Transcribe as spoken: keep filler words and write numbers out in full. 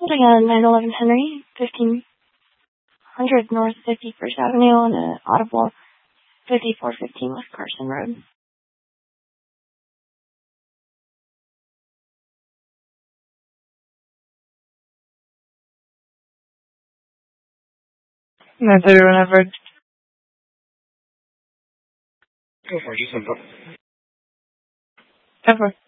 Again, nine eleven Henry, fifteen hundred North fifty-first Avenue on the Audible fifty-four fifteen West Carson Road. nine thirty-one Edward. Go for it, just info. Edward.